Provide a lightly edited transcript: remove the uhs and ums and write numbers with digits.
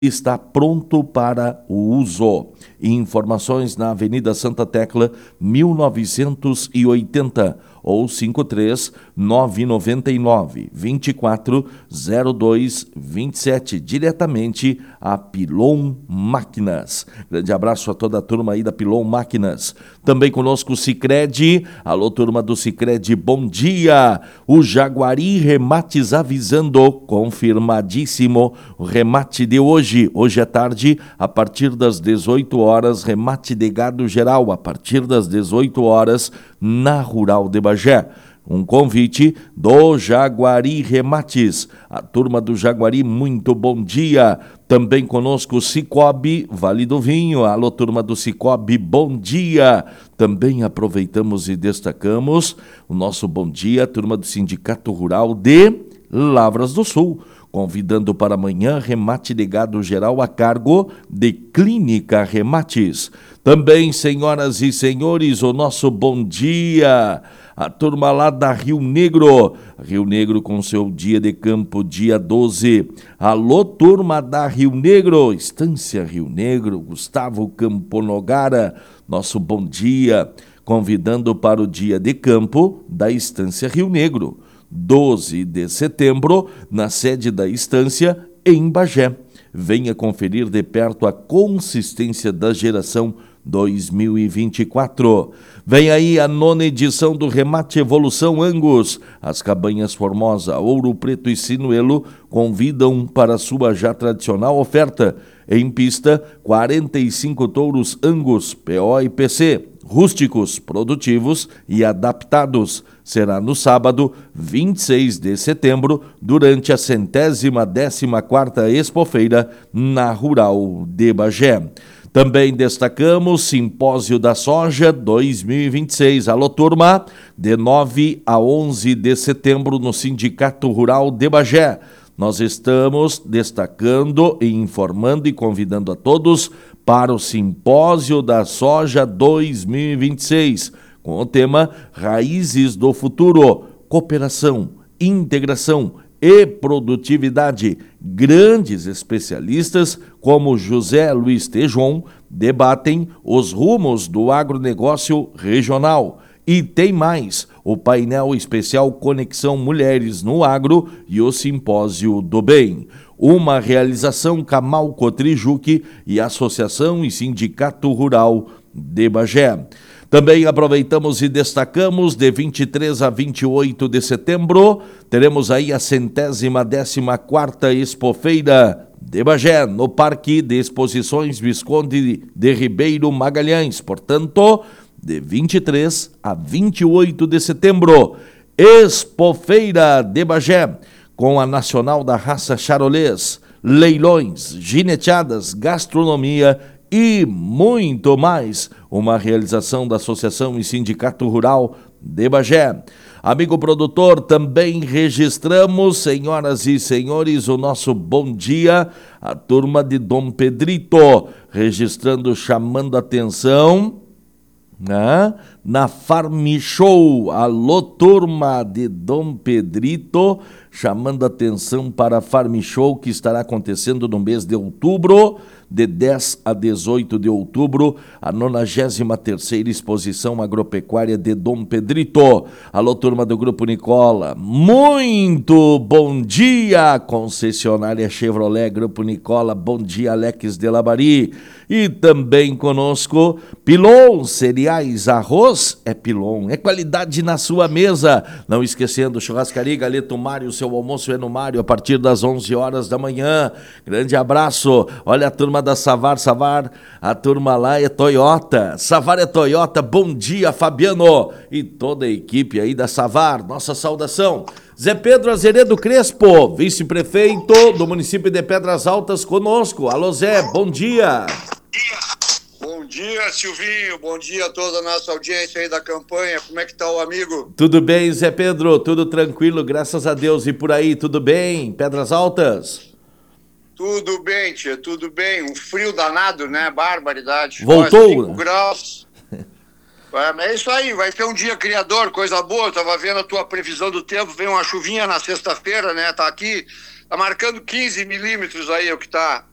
está pronto para o uso. Informações na Avenida Santa Tecla, 1980 ou 53 999 24 02 27, diretamente a Pilon Máquinas. Grande abraço a toda a turma aí da Pilon Máquinas. Também conosco o Sicredi. Alô, turma do Sicredi, bom dia. O Jaguari Remates avisando, confirmadíssimo, o remate de hoje à tarde, a partir das 18 horas, remate de gado geral, a partir das 18 horas, na Rural de Bagé. Um convite do Jaguari Remates. A turma do Jaguari, muito bom dia. Também conosco o Cicobi, Vale do Vinho. Alô, turma do Cicobi, bom dia. Também aproveitamos e destacamos o nosso bom dia, turma do Sindicato Rural de Lavras do Sul, convidando para amanhã remate de gado geral a cargo de Clínica Remates. Também, senhoras e senhores, o nosso bom dia, a turma lá da Rio Negro com seu dia de campo, dia 12. Alô, turma da Rio Negro, Estância Rio Negro, Gustavo Camponogara, nosso bom dia, convidando para o dia de campo da Estância Rio Negro, 12 de setembro, na sede da Estância, em Bagé. Venha conferir de perto a consistência da geração 2024. Vem aí a 9ª edição do Remate Evolução Angus. As Cabanhas Formosa, Ouro Preto e Sinuelo convidam para sua já tradicional oferta. Em pista, 45 touros Angus, PO e PC, rústicos, produtivos e adaptados. Será no sábado, 26 de setembro, durante a 114ª Expofeira, na Rural de Bagé. Também destacamos Simpósio da Soja 2026. Alô, turma, de 9 a 11 de setembro no Sindicato Rural de Bagé. Nós estamos destacando e informando e convidando a todos para o Simpósio da Soja 2026, com o tema Raízes do Futuro, Cooperação, Integração e Produtividade. Grandes especialistas como José Luiz Tejon debatem os rumos do agronegócio regional. E tem mais, o painel especial Conexão Mulheres no Agro e o Simpósio do Bem. Uma realização Camalco Trijuque e Associação e Sindicato Rural de Bagé. Também aproveitamos e destacamos, de 23 a 28 de setembro, teremos aí a 114ª Expofeira de Bagé, no Parque de Exposições Visconde de Ribeiro Magalhães. Portanto, de 23 a 28 de setembro, Expofeira de Bagé, com a Nacional da Raça Charolês, leilões, gineteadas, gastronomia e muito mais. Uma realização da Associação e Sindicato Rural de Bagé. Amigo produtor, também registramos, senhoras e senhores, o nosso bom dia, a turma de Dom Pedrito, registrando, chamando atenção, na Farm Show. Alô, turma de Dom Pedrito, chamando atenção para a Farm Show, que estará acontecendo no mês de outubro, de 10 a 18 de outubro, a 93ª Exposição Agropecuária de Dom Pedrito. Alô, turma do Grupo Nicola, muito bom dia, concessionária Chevrolet Grupo Nicola, bom dia, Alex de Labari. E também conosco, Pilon, cereais, arroz é Pilon, é qualidade na sua mesa. Não esquecendo, Churrascaria Galeto Mário, seu almoço é no Mário, a partir das 11 horas da manhã. Grande abraço. Olha a turma da Savar, a turma lá é Toyota. Savar é Toyota, bom dia, Fabiano. E toda a equipe aí da Savar, nossa saudação. Zé Pedro Azeredo Crespo, vice-prefeito do município de Pedras Altas, conosco. Alô, Zé, bom dia. Bom dia, Silvinho. Bom dia a toda a nossa audiência aí da campanha. Como é que tá o amigo? Tudo bem, Zé Pedro? Tudo tranquilo, graças a Deus. E por aí, tudo bem? Pedras Altas? Tudo bem, tia, tudo bem. Um frio danado, né? Barbaridade. Voltou? 5 graus. É isso aí, vai ser um dia criador, coisa boa. Eu tava vendo a tua previsão do tempo, vem uma chuvinha na sexta-feira, né? Tá aqui, tá marcando 15 milímetros aí, é o que tá